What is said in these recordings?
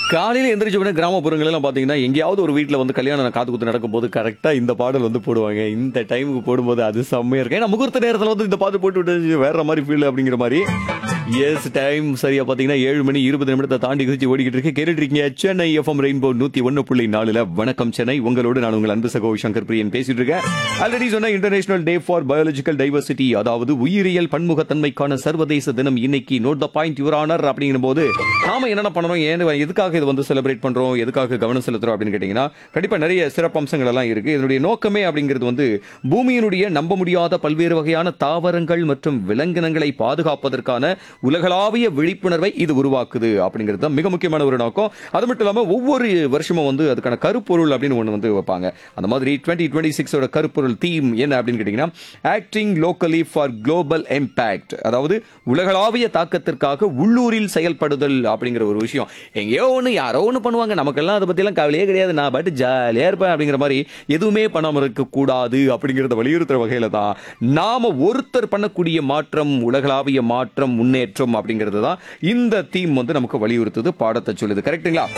காலையில எந்திரிச்ச உடனே கிராமப்புறங்களெல்லாம் பாத்தீங்கன்னா எங்கேயாவது ஒரு வீட்டுல வந்து கல்யாணம் காது குத்து நடக்கும் போது கரெக்டா இந்த பாடல் வந்து போடுவாங்க. இந்த டைமுக்கு போடும்போது அது செம்மையா இருக்கு. ஏன்னா முகூர்த்த நேரத்துல வந்து இந்த பாட்டு போட்டு விட்டு வேற மாதிரி ஃபீல் அப்படிங்கிற மாதிரி. எஸ், டைம் சரியா பாத்தீங்கன்னா 7:20 தாண்டி குதிச்சு ஓடிக்கிட்டு இருக்கு. கேட்டுட்டு இருக்கீங்க சென்னை எஃப்எம் ரெயின்போ 101.4. வணக்கம் சென்னை. உங்களோடு நான் உங்கள் அன்பு சகோ சங்கர் பிரியன் பேசிட்டு இருக்கேன். ஆல்ரெடி சொன்ன international day for biological diversity, அதாவது உயிரியல் பன்முகத்தன்மைக்கான சர்வதேச தினம் இன்னைக்கு. Note the point your honour அப்படிங்கிற போது நாம என்ன பண்ணணும், எதுக்காக இது வந்து செலிப்ரேட் பண்றோம், எதுக்காக கவனம் செலுத்துறோம் அப்படின்னு கேட்டீங்கன்னா கண்டிப்பா நிறைய சிறப்பம்சங்கள் எல்லாம் இருக்கு. இதனுடைய நோக்கமே அப்படிங்கிறது வந்து பூமியினுடைய நம்ப முடியாத பல்வேறு வகையான தாவரங்கள் மற்றும் விலங்கினங்களை பாதுகாப்பதற்கான உலகளாவிய விழிப்புணர்வை இது உருவாக்குது அப்படிங்கிறது தான் மிக முக்கியமான ஒரு நோக்கம். அது மட்டும் இல்லாம ஒவ்வொரு வருஷமும் வந்து அதுக்கான கருப்பொருள் அப்படின்னு ஒன்று வந்து வைப்பாங்க. அந்த மாதிரி 2026 கருப்பொருள் தீம் என்ன அப்படின்னு கேட்டீங்கன்னா acting locally for global impact, அதாவது உலகளாவிய தாக்கத்திற்காக உள்ளூரில் செயல்படுதல் அப்படிங்கிற ஒரு விஷயம். எங்கேயோ ஒன்று யாரோ ஒன்று பண்ணுவாங்க, நமக்கெல்லாம் அதை பற்றியெல்லாம் கவலையே கிடையாது, நான் பாட்டு ஜாலியாக இருப்பேன் அப்படிங்கிற மாதிரி எதுவுமே பண்ணாமல் இருக்கக்கூடாது அப்படிங்கிறத வலியுறுத்துற வகையில் தான் நாம ஒருத்தர் பண்ணக்கூடிய மாற்றம், உலகளாவிய மாற்றம், முன்னேற்றம் அப்படிங்கிறது தான் இந்த தீம் வந்து நமக்கு வலியுறுத்துது, பாடத்தை சொல்லுது. கரெக்ட்டுங்களா?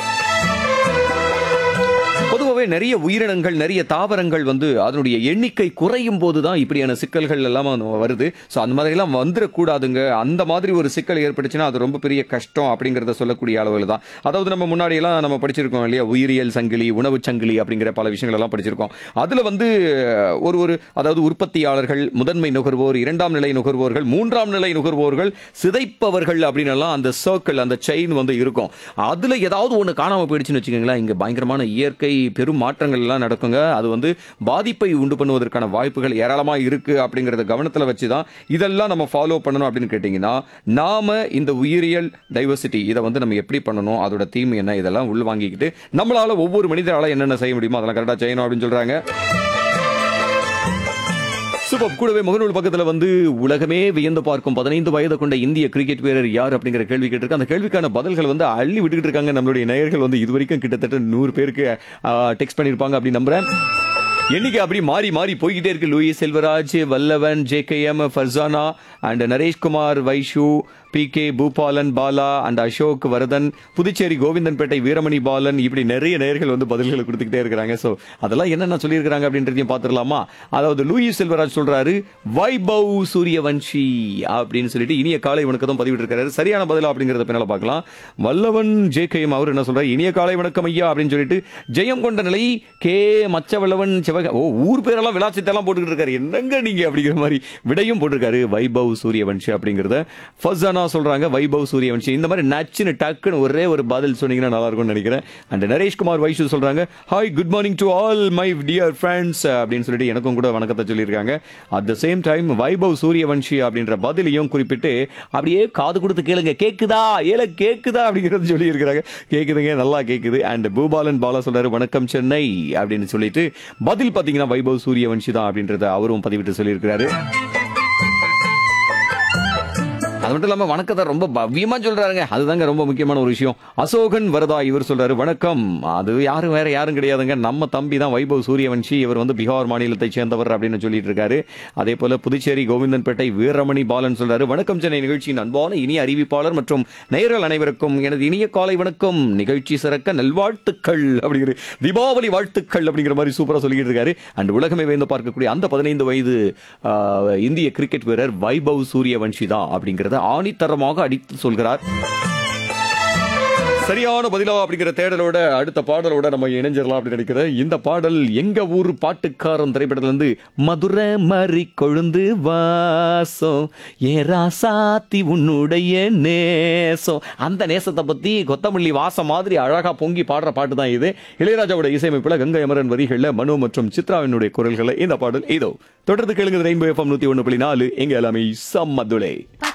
பொதுவாகவே நிறைய உயிரினங்கள், நிறைய தாவரங்கள் வந்து அதனுடைய எண்ணிக்கை குறையும் போது தான் இப்படியான சிக்கல்கள் எல்லாம் வருது. ஸோ அந்த மாதிரிலாம் வந்துடக்கூடாதுங்க. அந்த மாதிரி ஒரு சிக்கல் ஏற்பட்டுச்சுன்னா அது ரொம்ப பெரிய கஷ்டம் அப்படிங்கிறத சொல்லக்கூடிய அளவில் தான். அதாவது நம்ம முன்னாடியெல்லாம் நம்ம படிச்சிருக்கோம் இல்லையா, உயிரியல் சங்கிலி, உணவு சங்கிலி அப்படிங்கிற பல விஷயங்கள் எல்லாம் படிச்சிருக்கோம். அதில் வந்து அதாவது உற்பத்தியாளர்கள், முதன்மை நுகர்வோர், இரண்டாம் நிலை நுகர்வோர்கள், மூன்றாம் நிலை நுகர்வோர்கள், சிதைப்பவர்கள் அப்படின்னு எல்லாம் அந்த சர்க்கிள், அந்த செயின் வந்து இருக்கும். அதில் ஏதாவது ஒன்று காணாமல் போயிடுச்சுன்னு வச்சுக்கோங்களேன், இங்கே பயங்கரமான இயற்கை பெரும் மாற்றங்கள் எல்லாம் நடக்குங்க. அது வந்து பாதிப்பை உண்டு பண்ணுவதற்கான வாய்ப்புகள் ஏராளமாக இருக்கு அப்படிங்கறத கவனத்தில் வச்சுதான் இதெல்லாம் நம்ம ஃபாலோ பண்ணணும். அப்படின்னு கேட்டீங்கன்னா நாம இந்த உயிரியல் டைவர்சிட்டி இதை வந்து நம்ம எப்படி பண்ணணும், அதோட தீம் என்ன, இதெல்லாம் உள் வாங்கிக்கிட்டு நம்மளால ஒவ்வொரு மனிதரால என்னென்ன செய்ய முடியுமோ அதெல்லாம் கரெக்டா செய்யணும் அப்படின்னு சொல்றாங்க. சூப்பர். கூடவே முகநூல் பக்கத்தில் வந்து உலகமே வியந்து பார்க்கும் 15 வயது கொண்ட இந்திய கிரிக்கெட் வீரர் யார் அப்படிங்கிற கேள்வி கேட்டிருக்கு. அந்த கேள்விக்கான பதில்கள் வந்து அள்ளி விட்டுக்கிட்டு இருக்காங்க. நம்மளுடைய நேயர்கள் வந்து இதுவரைக்கும் கிட்டத்தட்ட 100 பேருக்கு டெக்ஸ்ட் பண்ணியிருப்பாங்க அப்படி நம்புறேன். எண்ணிக்கை அப்படி மாறி மாறி போய்கிட்டே இருக்கு. Lewis Selvaraj, Vallavan, JKM, Farzana and Naresh Kumar, Vaishu, PK, Boopalan, Bala and Ashok, Varadhan, Puducherry Govindanpettai, Veeramani Balan, இப்படி நிறைய நேயர்கள் வந்து பதில்களை கொடுத்துக்கிட்டே இருக்கிறாங்க. ஸோ அதெல்லாம் என்னென்ன சொல்லியிருக்கிறாங்க அப்படின்றதையும் பார்த்துடலாமா? அதாவது லூயிஸ் செல்வராஜ் சொல்றாரு வைபவ் சூரியவன்ஷி அப்படின்னு சொல்லிட்டு இனிய காலை வணக்கம் பதிவிட்டு இருக்காரு. சரியான பதிலா அப்படிங்கறத பின்னால பார்க்கலாம். வல்லவன் JKM அவர் என்ன சொல்றாரு, இனிய காலை வணக்கம் ஐயா அப்படின்னு சொல்லிட்டு ஜெயம் கொண்ட நிலை கே மச்சவல்லவன் ஊர் பேரெல்லாம் விளாச்சத்தெல்லாம் போட்டுக்கிட்டு இருக்காரு. என்னங்க நீங்க அப்படிங்கிற மாதிரி விடையும் போட்டிருக்காரு வைபவ் சூரியவன்ஷி அப்படிங்கறத. ஃபர்சானா சொல்றாங்க வைபவ் சூரியவன்ஷி. இந்த மாதிரி நச்சுன்னு டக்குன்னு ஒரே ஒரு பதில் சொன்னீங்கன்னா நல்லா இருக்கும்னு நினைக்கிறேன். அண்ட் நரேஷ்குமார் வைஷு சொல்றாங்க hi good morning to all my dear friends அப்படின்னு சொல்லிட்டு எனக்கும் கூட வணக்கத்தை சொல்லியிருக்காங்க. At the same time Vaibhav Suryavanshi அப்படின்ற பதிலையும் குறிப்பிட்டு அப்படியே காது கொடுத்து கேளுங்க, கேக்குதா ஏல கேக்குதா அப்படிங்கிறது சொல்லி இருக்கிறாங்க. கேக்குதுங்க, நல்லா கேக்குது. அண்ட் பூபாலன் பாலா சொல்றாரு வணக்கம் சென்னை அப்படின்னு சொல்லிட்டு பதில் பாத்தீங்கன்னா வைபவ் சூரியவன்ஷி தான் அப்படின்றத அவரும் பதிவிட்டு சொல்லியிருக்கிறாரு. அது மட்டும் இல்லாம வணக்கத்தை ரொம்ப பவ்யமா சொல்றாருங்க, அதுதாங்க ரொம்ப முக்கியமான ஒரு விஷயம். அசோகன் வரதா இவர் சொல்றாரு வணக்கம். அது யாரும் வேற யாரும் கிடையாதுங்க, நம்ம தம்பி தான் வைபவ் சூரியவன்ஷி. இவர் வந்து பீகார் மாநிலத்தை சேர்ந்தவர் அப்படின்னு சொல்லிட்டு இருக்காரு. அதே போல புதுச்சேரி கோவிந்தன்பேட்டை வீரமணி பாலன் சொல்றாரு வணக்கம் சென்னை நிகழ்ச்சியின் அன்பான இனிய அறிவிப்பாளர் மற்றும் நேயர்கள் அனைவருக்கும் எனது இனிய காலை வணக்கம், நிகழ்ச்சி சிறக்க நல்வாழ்த்துக்கள் அப்படிங்கிற தீபாவளி வாழ்த்துக்கள் அப்படிங்கிற மாதிரி சூப்பரா சொல்லிட்டு இருக்காரு. அண்ட் உலகமே வேந்து பார்க்கக்கூடிய அந்த 15 வயது இந்திய கிரிக்கெட் வீரர் வைபவ் சூரியவன்ஷி தான் அப்படிங்கிறத ஆணித்தரமாக அடித்து சொல்கிறார். சரியான பதிலா அப்படிங்கிற தேடலோட அடுத்த பாடலோட நம்ம இணைஞ்சிடலாம் அப்படின்னு நினைக்கிறேன். இந்த பாடல் எங்க ஊர் பாட்டுக்காரன் திரைப்படத்துல இருந்து மதுரை மறி கொழுந்து வாசம் ஏராசாத்தி உன்னுடைய நேசம், அந்த நேசத்தை பத்தி கொத்தமல்லி வாசம் மாதிரி அழகா பொங்கி பாடுற பாட்டு தான் இது. இளையராஜாவோட இசையமைப்புல கங்கை அமரன் வரிகள்ல மனு மற்றும் சித்ராவினுடைய குரல்களை இந்த பாடல் இதோ தொடர்ந்து கேளுங்க. ரெயின்போ FM 101.4 எங்க எல்லாமே சம்மதுளை.